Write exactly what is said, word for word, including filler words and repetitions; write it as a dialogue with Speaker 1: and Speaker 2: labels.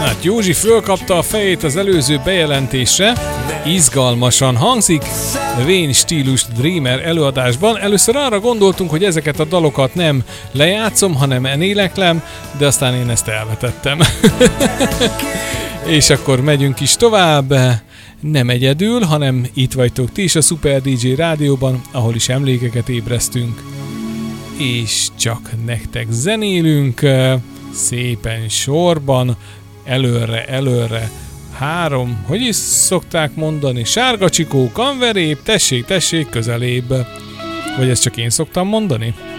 Speaker 1: Hát Józsi fölkapta a fejét az előző bejelentésre, izgalmasan hangzik, vén stílus Dreamer előadásban. Először arra gondoltunk, hogy ezeket a dalokat nem lejátszom, hanem eléneklem, de aztán én ezt elvetettem. És akkor megyünk is tovább, nem egyedül, hanem itt vagytok ti is a Super dé dzsé rádióban, ahol is emlékeket ébresztünk. És csak nektek zenélünk, szépen sorban, előre, előre, három, hogy is szokták mondani, sárga csikó, kanverép, tessék, tessék, közelébb. Vagy ezt csak én szoktam mondani?